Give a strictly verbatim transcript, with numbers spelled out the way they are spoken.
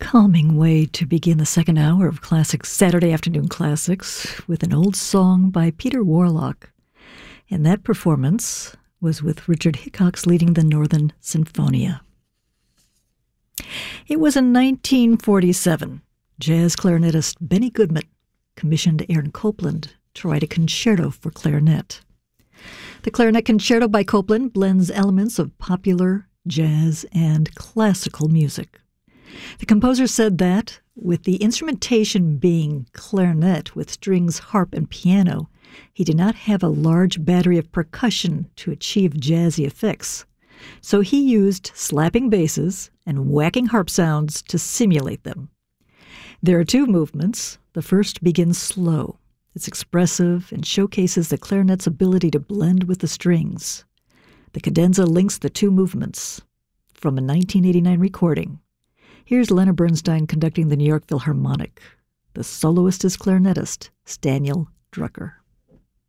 calming way to begin the second hour of Classics Saturday Afternoon Classics with an old song by Peter Warlock. And that performance was with Richard Hickox leading the Northern Sinfonia. It was in nineteen forty-seven. Jazz clarinetist Benny Goodman commissioned Aaron Copland to write a concerto for clarinet. The Clarinet Concerto by Copland blends elements of popular, jazz, and classical music. The composer said that, with the instrumentation being clarinet with strings, harp, and piano, he did not have a large battery of percussion to achieve jazzy effects. So he used slapping basses and whacking harp sounds to simulate them. There are two movements. The first begins slow. It's expressive and showcases the clarinet's ability to blend with the strings. The cadenza links the two movements. From a nineteen eighty-nine recording, here's Leonard Bernstein conducting the New York Philharmonic. The soloist is clarinetist Staniel Drucker.